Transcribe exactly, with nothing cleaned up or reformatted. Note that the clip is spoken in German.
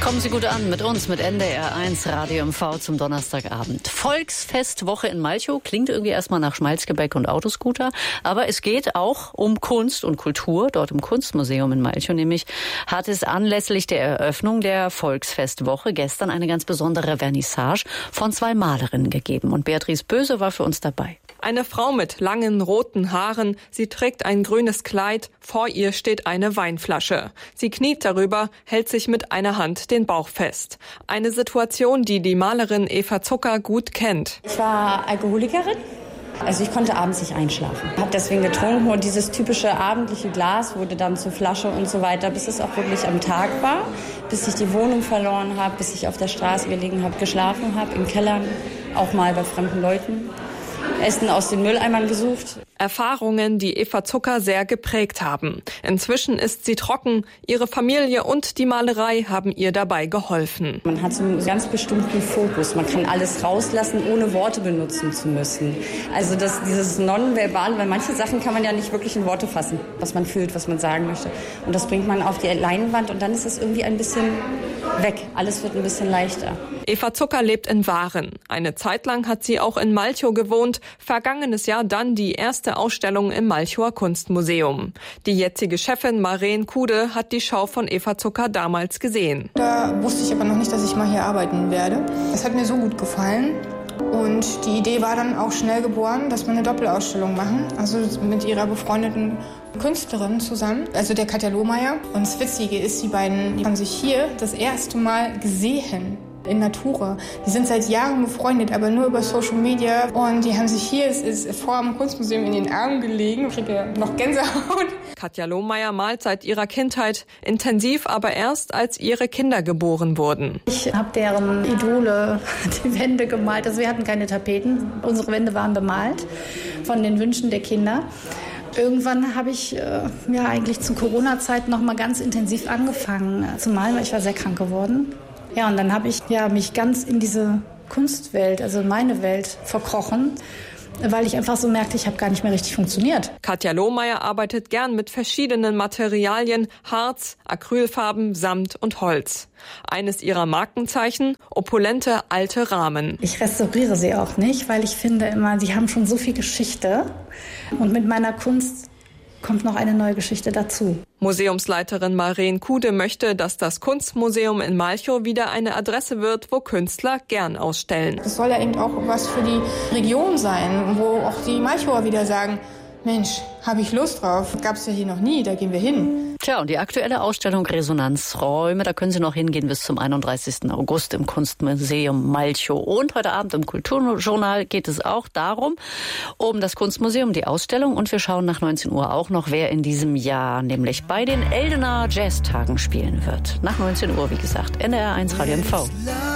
Kommen Sie gut an mit uns, mit N D R eins Radio M V zum Donnerstagabend. Volksfestwoche in Malchow klingt irgendwie erstmal nach Schmalzgebäck und Autoscooter, aber es geht auch um Kunst und Kultur. Dort im Kunstmuseum in Malchow nämlich hat es anlässlich der Eröffnung der Volksfestwoche gestern eine ganz besondere Vernissage von zwei Malerinnen gegeben. Und Beatrice Böse war für uns dabei. Eine Frau mit langen roten Haaren. Sie trägt ein grünes Kleid. Vor ihr steht eine Weinflasche. Sie kniet darüber, hält sich mit einer Hand den Bauch fest. Eine Situation, die die Malerin Eva Zucker gut kennt. Ich war Alkoholikerin. Also ich konnte abends nicht einschlafen. Habe deswegen getrunken und dieses typische abendliche Glas wurde dann zur Flasche und so weiter, bis es auch wirklich am Tag war, bis ich die Wohnung verloren habe, bis ich auf der Straße gelegen habe, geschlafen habe, in Kellern, auch mal bei fremden Leuten. Essen aus den Mülleimern gesucht. Erfahrungen, die Eva Zucker sehr geprägt haben. Inzwischen ist sie trocken. Ihre Familie und die Malerei haben ihr dabei geholfen. Man hat so einen ganz bestimmten Fokus. Man kann alles rauslassen, ohne Worte benutzen zu müssen. Also das, dieses Nonverbale, weil manche Sachen kann man ja nicht wirklich in Worte fassen, was man fühlt, was man sagen möchte. Und das bringt man auf die Leinwand und dann ist es irgendwie ein bisschen weg. Alles wird ein bisschen leichter. Eva Zucker lebt in Waren. Eine Zeit lang hat sie auch in Malchow gewohnt. Vergangenes Jahr dann die erste Ausstellung im Malchower Kunstmuseum. Die jetzige Chefin Maren Kude hat die Schau von Eva Zucker damals gesehen. Da wusste ich aber noch nicht, dass ich mal hier arbeiten werde. Es hat mir so gut gefallen. Und die Idee war dann auch schnell geboren, dass wir eine Doppelausstellung machen. Also mit ihrer befreundeten Künstlerin zusammen, also der Katja Lohmeier. Und das Witzige ist, die beiden die haben sich hier das erste Mal gesehen. In Natura. Die sind seit Jahren befreundet, aber nur über Social Media. Und die haben sich hier es ist vor dem Kunstmuseum in den Armen gelegen. Ich kriege noch Gänsehaut. Katja Lohmeier malt seit ihrer Kindheit intensiv, aber erst als ihre Kinder geboren wurden. Ich habe deren Idole die Wände gemalt. Also wir hatten keine Tapeten. Unsere Wände waren bemalt von den Wünschen der Kinder. Irgendwann habe ich äh, ja eigentlich zu Corona-Zeit noch mal ganz intensiv angefangen äh, zu malen, weil ich war sehr krank geworden. Ja, und dann habe ich ja, mich ganz in diese Kunstwelt, also meine Welt, verkrochen, weil ich einfach so merkte, ich habe gar nicht mehr richtig funktioniert. Katja Lohmeier arbeitet gern mit verschiedenen Materialien, Harz, Acrylfarben, Samt und Holz. Eines ihrer Markenzeichen, opulente alte Rahmen. Ich restauriere sie auch nicht, weil ich finde immer, sie haben schon so viel Geschichte. Und mit meiner Kunst kommt noch eine neue Geschichte dazu. Museumsleiterin Maren Kude möchte, dass das Kunstmuseum in Malchow wieder eine Adresse wird, wo Künstler gern ausstellen. Das soll ja eben auch was für die Region sein, wo auch die Malchower wieder sagen, Mensch, habe ich Lust drauf. Gab es ja hier noch nie, da gehen wir hin. Tja, und die aktuelle Ausstellung Resonanzräume, da können Sie noch hingehen bis zum einunddreißigsten August im Kunstmuseum Malchow. Und heute Abend im Kulturjournal geht es auch darum, um das Kunstmuseum, die Ausstellung. Und wir schauen nach neunzehn Uhr auch noch, wer in diesem Jahr nämlich bei den Eldener Jazztagen spielen wird. Nach neunzehn Uhr, wie gesagt, N D R eins Radio M V.